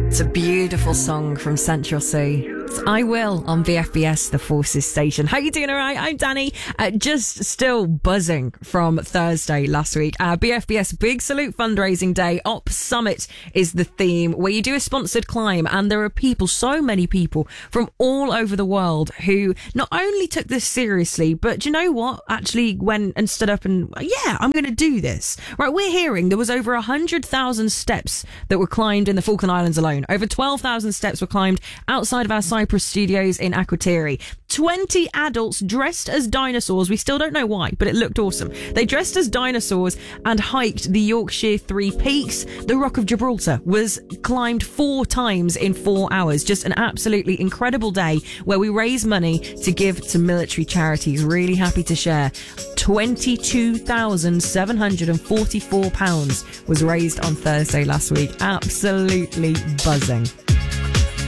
It's a beautiful song from Central C. It's I Will on VFBS, the Forces station. How you doing? All right, I'm Danny. Just still buzzing from Thursday last week. BFBS Big Salute Fundraising Day. Op Summit is the theme, where you do a sponsored climb, and there are people, so many people from all over the world who not only took this seriously, but do you know what? Actually went and stood up and, yeah, I'm going to do this. Right, we're hearing there was over 100,000 steps that were climbed in the Falkland Islands alone. Over 12,000 steps were climbed outside of our Cyprus studios in Akrotiri. 20 adults dressed as dinosaurs. We still don't know why, but it looked awesome. They dressed as dinosaurs and hiked the Yorkshire Three Peaks. The Rock of Gibraltar was climbed 4 times in 4 hours. Just an absolutely incredible day where we raise money to give to military charities. Really happy to share. £22,744 was raised on Thursday last week. Absolutely buzzing.